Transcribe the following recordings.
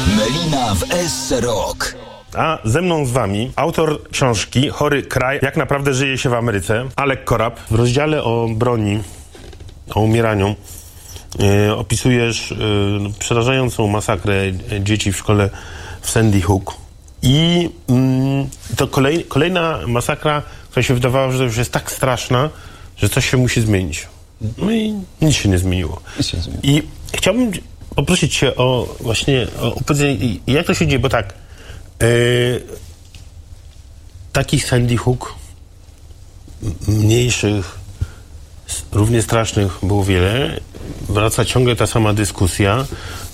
Melina w SROK. A ze mną z wami autor książki Chory kraj, jak naprawdę żyje się w Ameryce, Alek Korab. W rozdziale o broni, o umieraniu opisujesz przerażającą masakrę dzieci w szkole w Sandy Hook. I to kolejna masakra, która się wydawała, że już jest tak straszna, że coś się musi zmienić. No i nic się nie zmieniło. I chciałbym poprosić cię o opowiedzenie, jak to się dzieje, bo tak, takich Sandy Hook, mniejszych, równie strasznych było wiele. Wraca ciągle ta sama dyskusja.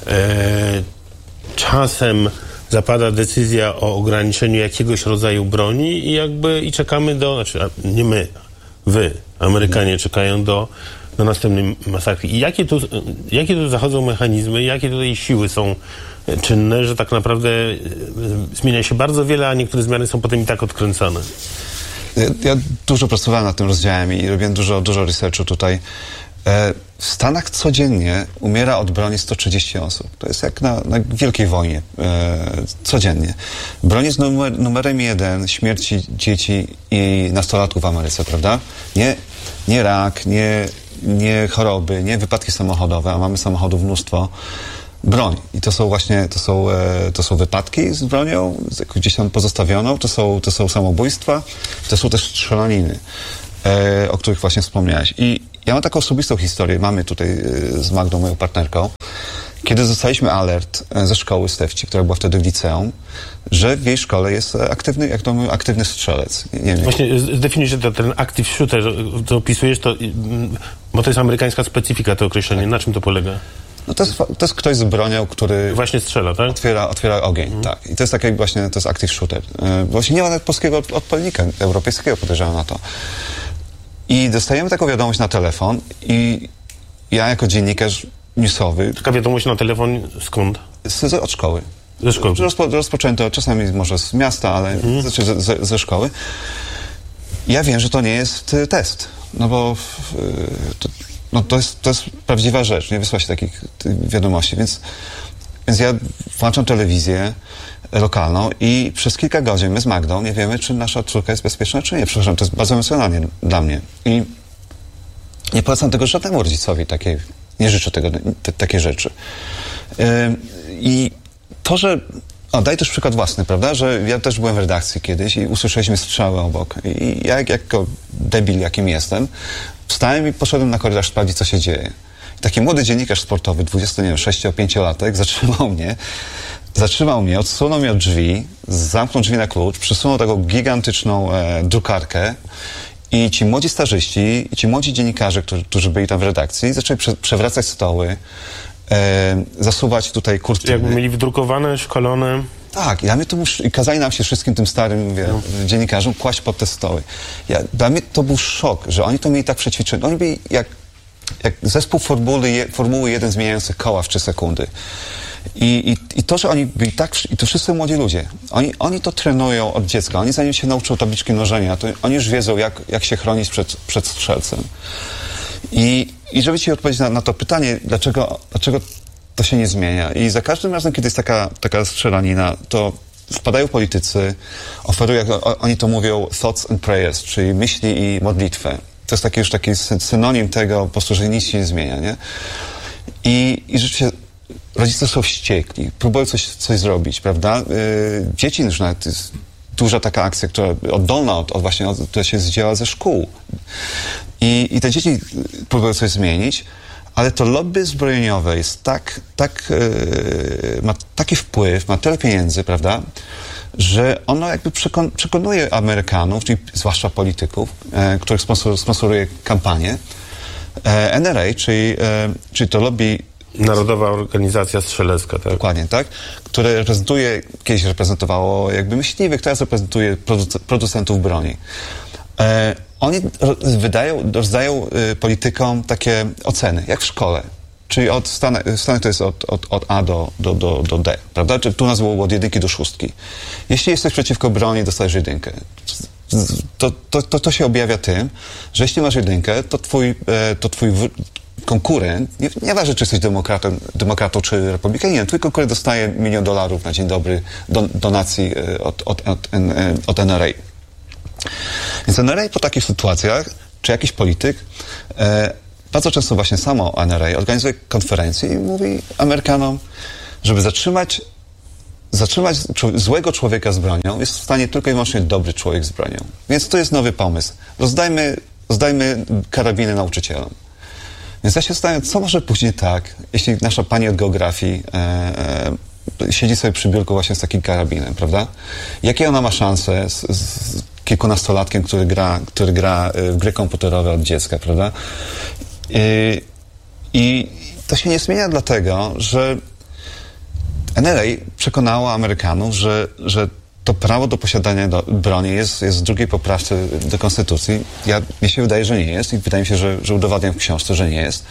Czasem zapada decyzja o ograniczeniu jakiegoś rodzaju broni i czekamy nie my, wy, Amerykanie czekają do następnej masakry. I jakie tu zachodzą mechanizmy, jakie tutaj siły są czynne, że tak naprawdę zmienia się bardzo wiele, a niektóre zmiany są potem i tak odkręcane. Ja dużo pracowałem nad tym rozdziałem i robiłem dużo researchu tutaj. W Stanach codziennie umiera od broni 130 osób. To jest jak na Wielkiej Wojnie. Codziennie. Broń jest numerem 1 śmierci dzieci i nastolatków w Ameryce, prawda? Nie rak, nie choroby, nie wypadki samochodowe, a mamy samochodów mnóstwo. Broń. I to są wypadki z bronią, gdzieś tam pozostawioną, to są samobójstwa, to są też strzelaniny, o których właśnie wspomniałeś. I ja mam taką osobistą historię, mamy tutaj z Magdą, moją partnerką, kiedy dostaliśmy alert ze szkoły Stefci, która była wtedy w liceum, że w jej szkole jest aktywny strzelec. Nie wiem, właśnie zdefiniuj, że ten active shooter, to opisujesz, bo to jest amerykańska specyfika, to określenie. Tak. Na czym to polega? No to jest ktoś z bronią, który właśnie strzela, tak? Otwiera ogień, tak. I to jest taki właśnie, to jest active shooter. Właśnie nie ma nawet polskiego odpowiednika europejskiego, podejrzewam na to. I dostajemy taką wiadomość na telefon i ja jako dziennikarz newsowy... Taka wiadomość na telefon skąd? Od szkoły. Ze szkoły. Rozpoczęto czasami może z miasta, ale ze szkoły. Ja wiem, że to nie jest test, no bo to jest prawdziwa rzecz, nie wysła się takich wiadomości, więc ja włączam telewizję lokalną i przez kilka godzin my z Magdą nie wiemy, czy nasza córka jest bezpieczna, czy nie. Przepraszam, to jest bardzo emocjonalnie dla mnie. I nie polecam tego żadnemu rodzicowi nie życzę takiej rzeczy. I to, że... daj też przykład własny, prawda? Że ja też byłem w redakcji kiedyś i usłyszeliśmy strzały obok. I ja jako debil, jakim jestem, wstałem i poszedłem na korytarz sprawdzić, co się dzieje. I taki młody dziennikarz sportowy, 26-5-latek, zatrzymał mnie, odsunął mnie od drzwi, zamknął drzwi na klucz, przysunął taką gigantyczną drukarkę i ci młodzi starzyści, i ci młodzi dziennikarze, którzy byli tam w redakcji, zaczęli przewracać stoły, zasuwać tutaj kurtyny. Jakby mieli wydrukowane, szkolone. Tak, i kazali nam się wszystkim tym starym dziennikarzom kłaść pod te stoły. Dla mnie to był szok, że oni to mieli tak przećwiczone. Oni byli jak zespół Formuły 1 zmieniający koła w 3 sekundy. I to, że oni byli i to wszyscy młodzi ludzie, oni to trenują od dziecka. Oni zanim się nauczą tabliczki mnożenia, to oni już wiedzą, jak się chronić przed strzelcem. I żeby ci odpowiedzieć na to pytanie, dlaczego to się nie zmienia. I za każdym razem, kiedy jest taka strzelanina, to wpadają politycy, oferują, oni to mówią thoughts and prayers, czyli myśli i modlitwę. To jest już taki synonim tego, po prostu, że nic się nie zmienia, nie? I rzeczywiście rodzice są wściekli, próbują coś zrobić, prawda? Dzieci już nawet jest duża taka akcja, oddolna która się zdziała ze szkół. I te dzieci próbują coś zmienić, ale to lobby zbrojeniowe jest ma taki wpływ, ma tyle pieniędzy, prawda, że ono jakby przekonuje Amerykanów, czyli zwłaszcza polityków, których sponsoruje kampanię. NRA, czyli to lobby... Narodowa Organizacja Strzelecka, tak? Dokładnie, tak? Które kiedyś reprezentowało jakby myśliwych, teraz reprezentuje producentów broni. Oni rozdają politykom takie oceny, jak w szkole. Czyli w Stanach to jest od A do D, prawda? Czyli tu nas było od 1 do 6. Jeśli jesteś przeciwko broni, dostajesz 1. To się objawia tym, że jeśli masz 1, to konkurent, nieważne czy jesteś demokratą czy republikaninem, twój konkurent dostaje $1 milion na dzień dobry donacji od NRA. Więc NRA po takich sytuacjach, czy jakiś polityk, bardzo często właśnie samo NRA organizuje konferencje i mówi Amerykanom, żeby zatrzymać złego człowieka z bronią, jest w stanie tylko i wyłącznie dobry człowiek z bronią. Więc to jest nowy pomysł. Rozdajmy karabiny nauczycielom. Więc ja się zastanawiam, co może później tak, jeśli nasza pani od geografii siedzi sobie przy biurku właśnie z takim karabinem, prawda? Jakie ona ma szanse z kilkunastolatkiem, który gra w gry komputerowe od dziecka, prawda? I to się nie zmienia dlatego, że NRA przekonało Amerykanów, że to prawo do posiadania broni jest w drugiej poprawce do Konstytucji. Mi się wydaje, że nie jest i wydaje mi się, że udowadniam w książce, że nie jest.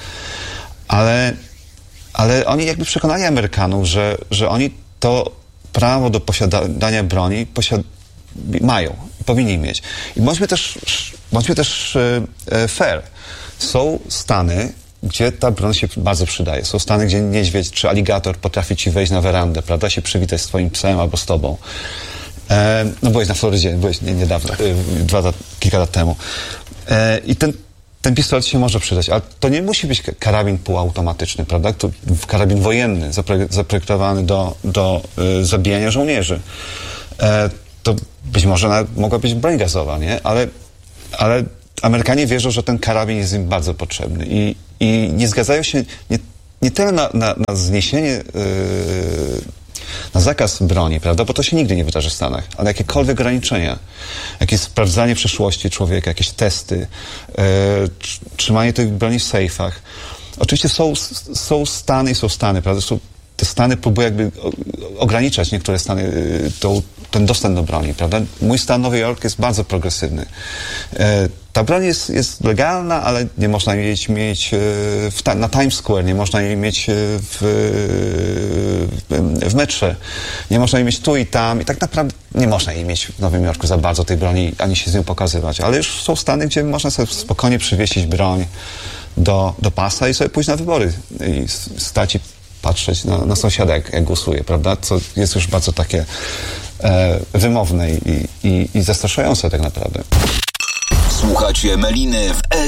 Ale oni jakby przekonali Amerykanów, że oni to prawo do posiadania broni mają i powinni mieć. I bądźmy też fair. Są Stany, gdzie ta broń się bardzo przydaje. Są Stany, gdzie niedźwiedź czy aligator potrafi ci wejść na werandę, prawda, się przywitać z twoim psem albo z tobą. No byłeś na Florydzie, byłeś niedawno, kilka lat temu. I ten pistolet się może przydać, ale to nie musi być karabin półautomatyczny, prawda? To karabin wojenny, zaprojektowany do zabijania żołnierzy. To być może mogła być broń gazowa, nie? Ale Amerykanie wierzą, że ten karabin jest im bardzo potrzebny i nie zgadzają się nie tyle na zniesienie, na zakaz broni, prawda, bo to się nigdy nie wydarzy w Stanach, ale jakiekolwiek ograniczenia, jakieś sprawdzanie przeszłości człowieka, jakieś testy, trzymanie tych broni w sejfach. Oczywiście są Stany, prawda, te Stany próbują jakby ograniczać niektóre Stany ten dostęp do broni, prawda? Mój stan Nowy Jork jest bardzo progresywny. Ta broń jest legalna, ale nie można jej mieć na Times Square, nie można jej mieć w metrze, nie można jej mieć tu i tam i tak naprawdę nie można jej mieć w Nowym Jorku za bardzo tej broni, ani się z nią pokazywać, ale już są Stany, gdzie można sobie spokojnie przywiesić broń do pasa i sobie pójść na wybory i stać i patrzeć na sąsiada, jak głosuje, prawda? Co jest już bardzo takie wymowne i zastraszające tak naprawdę. Słuchacie Meliny w